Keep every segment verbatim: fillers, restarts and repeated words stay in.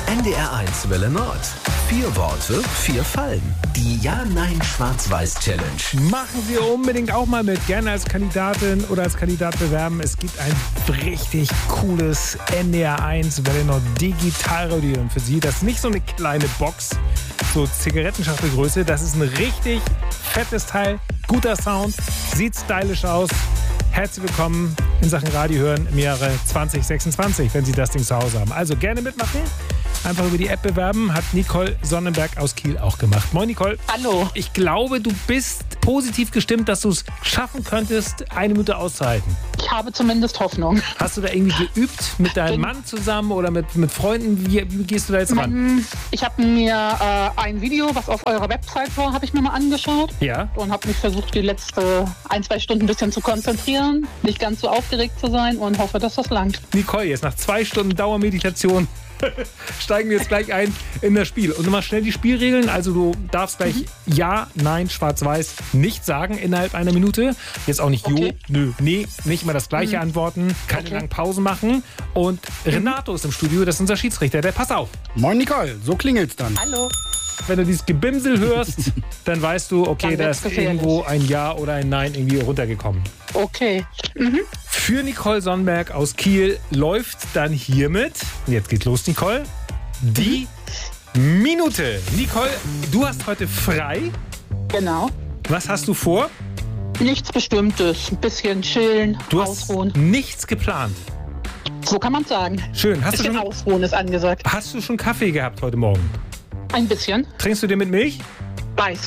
N D R eins Welle Nord. Vier Worte, vier Fallen. Die Ja-Nein-Schwarz-Weiß-Challenge. Machen Sie unbedingt auch mal mit. Gerne als Kandidatin oder als Kandidat bewerben. Es gibt ein richtig cooles N D R eins Welle Nord Digitalradio für Sie. Das ist nicht so eine kleine Box, so Zigarettenschachtelgröße. Das ist ein richtig fettes Teil. Guter Sound, sieht stylisch aus. Herzlich willkommen in Sachen Radio hören im Jahre zwanzig sechsundzwanzig, wenn Sie das Ding zu Hause haben. Also gerne mitmachen. Einfach über die App bewerben. Hat Nicole Sonnenberg aus Kiel auch gemacht. Moin Nicole. Hallo. Ich glaube, du bist positiv gestimmt, dass du es schaffen könntest, eine Minute auszuhalten. Ich habe zumindest Hoffnung. Hast du da irgendwie geübt mit deinem Mann zusammen oder mit, mit Freunden? Wie, wie gehst du da jetzt ran? Ich habe mir äh, ein Video, was auf eurer Website war, habe ich mir mal angeschaut. Ja. Und habe mich versucht, die letzte ein, zwei Stunden ein bisschen zu konzentrieren, nicht ganz so aufgeregt zu sein und hoffe, dass das langt. Nicole, jetzt nach zwei Stunden Dauermeditation steigen wir jetzt gleich ein in das Spiel. Und nochmal schnell die Spielregeln. Also du darfst gleich mhm. Ja, Nein, Schwarz-Weiß nicht sagen innerhalb einer Minute. Jetzt auch nicht Okay. Jo, nö, nee, nicht immer das gleiche mhm. antworten. Keine Okay. langen Pausen machen. Und Renato ist im Studio, das ist unser Schiedsrichter. Der pass auf. Moin Nicole, so klingelt's dann. Hallo. Wenn du dieses Gebimsel hörst, dann weißt du, okay, Dann da wird's ist gefährlich. irgendwo ein Ja oder ein Nein irgendwie runtergekommen. Okay. Mhm. Für Nicole Sonnenberg aus Kiel läuft dann hiermit, jetzt geht's los, Nicole, die Minute. Nicole, du hast heute frei. Genau. Was hast du vor? Nichts Bestimmtes. Ein bisschen chillen, Du hast ausruhen. nichts geplant. So kann man sagen. Schön. Ein Hast du, bisschen schon, ausruhen ist angesagt. hast du schon Kaffee gehabt heute Morgen? Ein bisschen. Trinkst du den mit Milch? Weiß.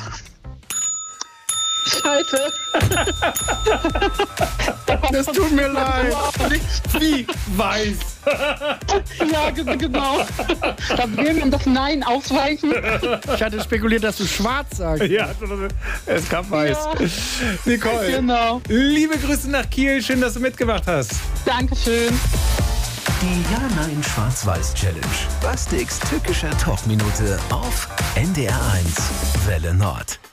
Scheiße. Das tut mir leid. Wie? Weiß. Ja, ge- genau. Da will man das Nein ausweichen. Ich hatte spekuliert, dass du schwarz sagst. Ja, es kam weiß. Ja. Nicole, Genau. liebe Grüße nach Kiel. Schön, dass du mitgemacht hast. Dankeschön. Die Ja-Nein-Schwarz-Weiß-Challenge. Bastiks tückischer Talkminute auf N D R eins Welle Nord.